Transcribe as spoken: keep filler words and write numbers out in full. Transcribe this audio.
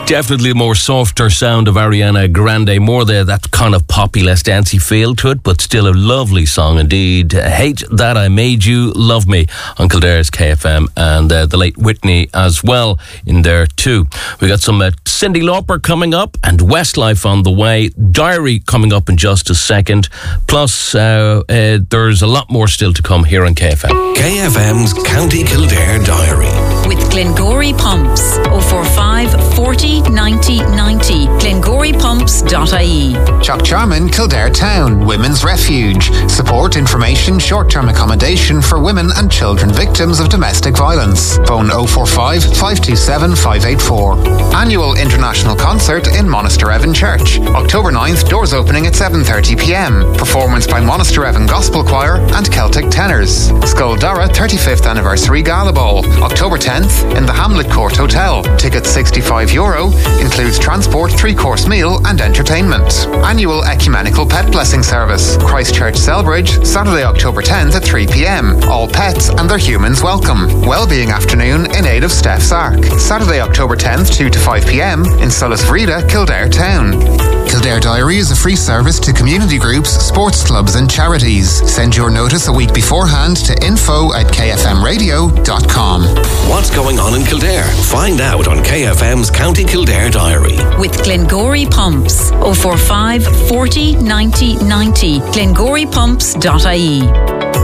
Definitely a more softer sound of Ariana Grande, more the, that kind of poppy, less dancey feel to it, but still a lovely song indeed. Hate That I Made You Love Me on Kildare's K F M, and uh, the late Whitney as well in there too. We got some uh, Cyndi Lauper coming up and Westlife on the way. Diary coming up in just a second. Plus, uh, uh, there's a lot more still to come here on K F M. K F M's County Kildare Diary. With Glengory Pumps, oh four five, forty, ninety, ninety, glengory pumps dot I E. Chuck Charman, Kildare Town, Women's Refuge. Support, information, short-term accommodation for women and children victims of domestic violence. Phone oh four five, five two seven, five eight four. Annual International Concert in Monaster Evan Church. October ninth, doors opening at seven thirty p m. Performance by Monaster Evan Gospel Choir and Celtic Tenors. Skuldara thirty-fifth Anniversary Gala Ball. October tenth in the Hamlet Court Hotel. Tickets sixty-five euro, includes transport, three-course meal and entertainment. Annual Ecumenical Pet Blessing Service. Christchurch Selbridge, Saturday October tenth at three p m. All pets and their humans welcome. Wellbeing Afternoon in aid of Steph's Ark. Saturday October tenth, two to five p m in Solis Vrida, Kildare Town. Kildare Diary is a free service to community groups, sports clubs and charities. Send your notice a week beforehand to info at k f m radio dot com. What's going on in Kildare? Find out on K F M's County Kildare Diary. With Glengory Pumps, oh four five, forty, ninety, ninety, glengory pumps dot I E.